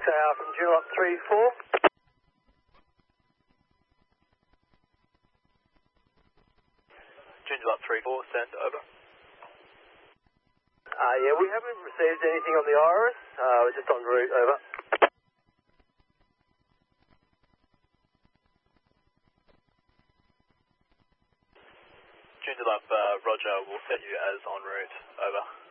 Tower from Joondalup 34. Joondalup 34, send over. Yeah, we haven't received anything on the Iris. We're just en route, over. Joondalup, Roger, we'll set you as en route, over.